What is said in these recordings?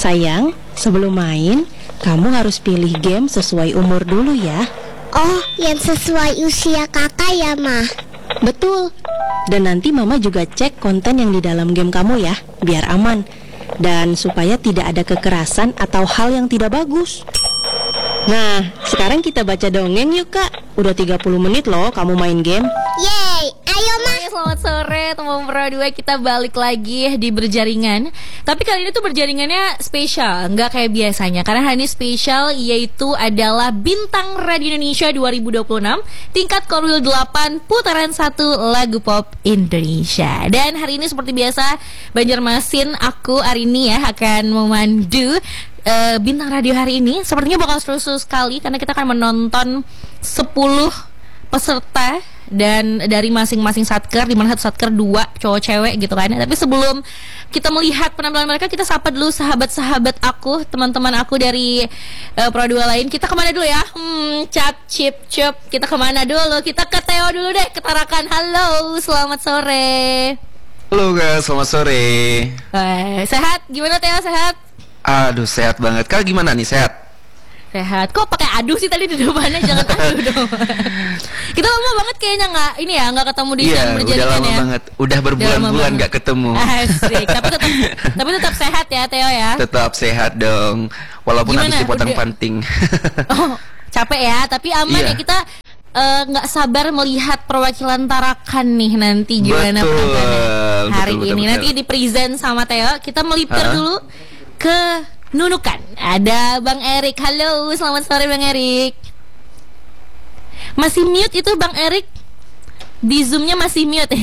Sayang, sebelum main, kamu harus pilih game sesuai umur dulu ya. Oh, yang sesuai usia kakak ya, Ma? Betul. Dan nanti Mama juga cek konten yang di dalam game kamu ya, biar aman. Dan supaya tidak ada kekerasan atau hal yang tidak bagus. Nah, sekarang kita baca dongeng yuk Kak. Udah 30 menit loh kamu main game. Yeay, ayo Ma. Selamat sore teman Pro 2, kita balik lagi di Berjaringan. Tapi kali ini tuh berjaringannya spesial, nggak kayak biasanya. Karena hari ini spesial, yaitu adalah Bintang Radio Indonesia 2026 tingkat Korwil 8 putaran 1 lagu pop Indonesia. Dan hari ini seperti biasa, Banjarmasin, aku Arini ya akan memandu Bintang Radio hari ini. Sepertinya bakal seru-seru sekali karena kita akan menonton 10 peserta dan dari masing-masing satker, di mana satu satker 2 cowok cewek gitu kan. Tapi sebelum kita melihat penampilan mereka, kita sapa dulu sahabat-sahabat aku, teman-teman aku dari Pro 2 lain. Kita kemana dulu ya? Cap cip cup. Kita kemana dulu? Kita ke Theo dulu deh, ke Tarakan. Halo, selamat sore. Halo guys, selamat sore. Sehat? Gimana Theo, sehat? Aduh, sehat banget. Kak gimana nih, sehat? Sehat. Kok pakai aduh sih tadi di depannya? Jangan aduh dong. Kita lama banget kayaknya nggak ketemu di Berjaringan udah lama ya. banget. Udah berbulan-bulan nggak ketemu. Asik. Tapi tetap sehat ya Theo ya. Tetap sehat dong. Walaupun Gimana? habis dipotong-panting. Oh, capek ya. Tapi aman Iya. ya, kita nggak sabar melihat perwakilan Tarakan nih nanti gimana penampilannya hari ini. Nanti di present sama Theo. Kita melipir dulu ke Nunukan. Ada Bang Erik. Halo, selamat sore Bang Erik. Masih mute itu Bang Erik? Di Zoom-nya masih mute.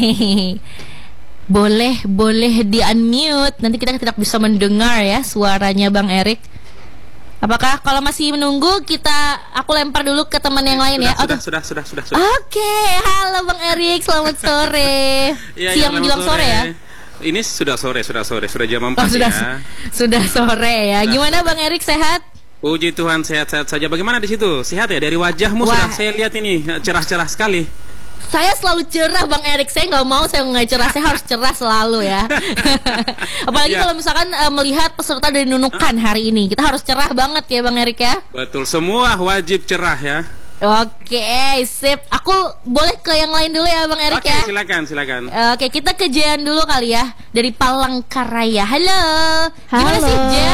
Boleh di unmute. Nanti kita tidak bisa mendengar ya suaranya Bang Erik. Apakah kalau masih menunggu aku lempar dulu ke teman yang lain ya? Sudah. Oke, halo Bang Erik, selamat sore. Siang menjelang sore ya? Ini sudah sore, sudah jam 4 ya. Sudah sore ya. Gimana Bang Erik, sehat? Puji Tuhan, sehat-sehat saja. Bagaimana di situ? Sehat ya? Dari wajahmu sudah saya lihat ini cerah-cerah sekali. Saya selalu cerah Bang Erik. Saya nggak mau saya nggak cerah. Saya harus cerah selalu ya. Apalagi kalau misalkan melihat peserta dari Nunukan hari ini, kita harus cerah banget ya Bang Erik ya. Betul, semua wajib cerah ya. Oke, sip. Aku boleh ke yang lain dulu ya Bang Erik ya. Silakan. Oke, kita ke Jen dulu kali ya, dari Palangkaraya. Halo. Gimana sih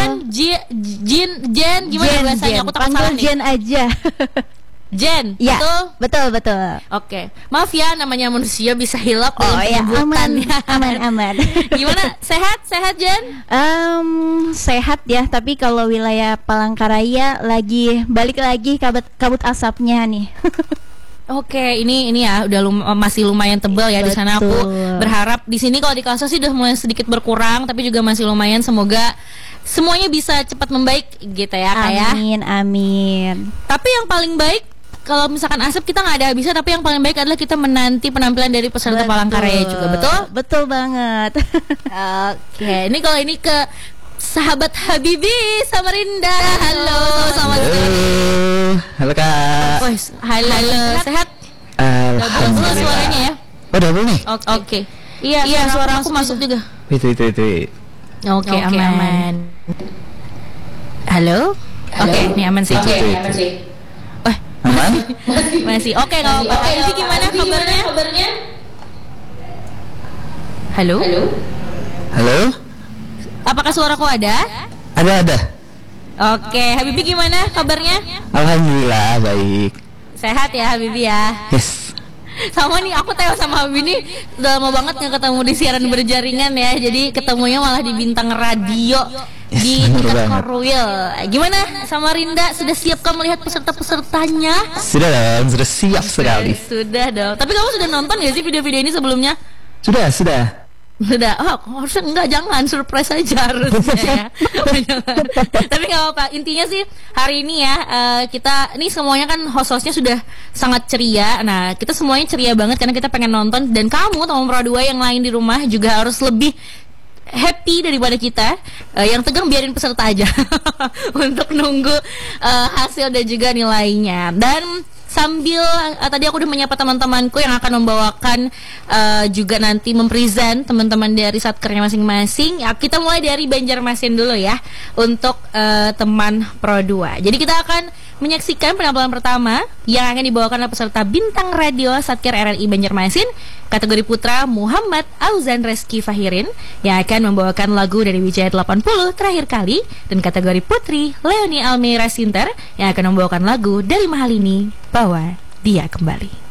Jen? Gimana bahasanya? Aku takut salah nih. Jen aja. Jen, ya, betul. Oke, maaf ya, namanya manusia bisa hilap dalam ya, penyebutannya. aman. Gimana? Sehat Jen? Sehat ya, tapi kalau wilayah Palangkaraya balik lagi kabut asapnya nih. Oke, ini ya udah masih lumayan tebal ya di sana. Aku berharap di sini kalau di Kalsel sih udah mulai sedikit berkurang, tapi juga masih lumayan. Semoga semuanya bisa cepat membaik gitu ya Kak ya. Amin. Tapi yang paling baik, kalau misalkan asap kita nggak ada habisnya, tapi yang paling baik adalah kita menanti penampilan dari peserta Palangkaraya juga, betul? Betul banget. Oke, ini kalau ini ke sahabat Habibi Samarinda. Halo, selamat sore. Halo Kak. Halo, sehat? Double suaranya ya? Oh, double nih? Oke. Iya, suara aku masuk juga. Itu. Oke, aman. Halo? Oke, ini aman sih. Aman? Masih. Oke, nggak apa-apa. Ini gimana kabarnya? Halo? Apakah suaraku ada? Ada. Oke, Habibi gimana kabarnya? Alhamdulillah baik. Sehat ya Habibi ya? Yes. Sama nih, aku Theo sama Habibi nih udah lama banget nggak ketemu di siaran Berjaringan ya. Jadi ketemunya malah di Bintang Radio. Di tingkat Korwil. Gimana sama Rinda? Sudah siapkah melihat peserta-pesertanya? Sudah dong, sudah siap sekali. Sudah dong. Tapi kamu sudah nonton gak sih video-video ini sebelumnya? Sudah. Harusnya enggak, jangan, surprise aja harusnya ya. Tapi nggak apa-apa. Intinya sih hari ini ya, kita ini semuanya kan host-hostnya sudah sangat ceria. Nah, kita semuanya ceria banget karena kita pengen nonton. Dan kamu teman Pro 2 yang lain di rumah juga harus lebih happy daripada kita. Yang tegang biarin peserta aja untuk nunggu hasil dan juga nilainya. Dan sambil tadi aku udah menyapa teman-temanku yang akan membawakan juga nanti mempresent teman-teman dari satkernya masing-masing. Ya, kita mulai dari Banjarmasin dulu ya untuk teman Pro 2. Jadi kita akan menyaksikan penampilan pertama yang akan dibawakan oleh peserta bintang radio Satker RRI Banjarmasin kategori putra Muhammad Auzan Reski Fahirin yang akan membawakan lagu dari Wijaya 80 terakhir kali, dan kategori putri Leonie Almeira Sinter yang akan membawakan lagu dari Mahalini Bawa Dia Kembali.